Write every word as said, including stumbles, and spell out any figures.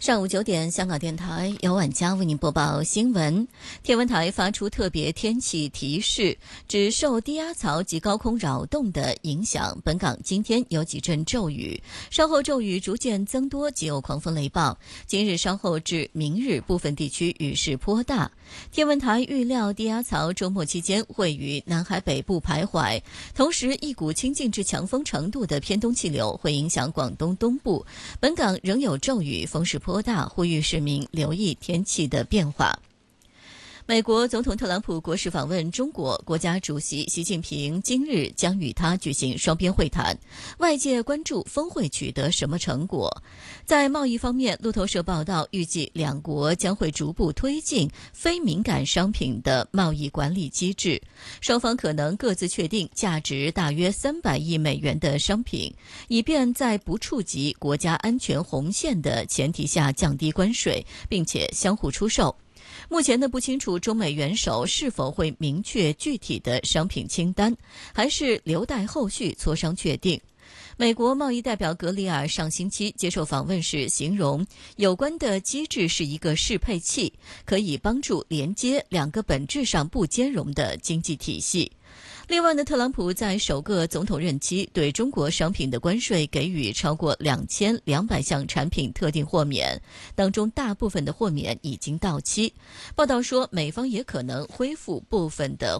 上午九点，香港电台由晚佳为您播报新闻。天文台发出特别天气提示，指受低压槽及高空扰动的影响，本港今天有几阵骤雨，稍后骤雨逐渐增多，及有狂风雷暴。今日稍后至明日，部分地区雨势颇大。天文台预料低压槽周末期间会于南海北部徘徊，同时一股清劲至强风程度的偏东气流会影响广东东部，本港仍有骤雨，风势颇大，呼吁市民留意天气的变化。美国总统特朗普国事访问中国，国家主席习近平今日将与他举行双边会谈，外界关注峰会取得什么成果。在贸易方面，路透社报道，预计两国将会逐步推进非敏感商品的贸易管理机制，双方可能各自确定价值大约三百亿美元的商品，以便在不触及国家安全红线的前提下降低关税，并且相互出售。目前呢，不清楚中美元首是否会明确具体的商品清单，还是留待后续磋商确定。美国贸易代表格里尔上星期接受访问时形容，有关的机制是一个适配器，可以帮助连接两个本质上不兼容的经济体系。另外呢，特朗普在首个总统任期对中国商品的关税给予超过两千两百项产品特定豁免，当中大部分的豁免已经到期。报道说，美方也可能恢复部分的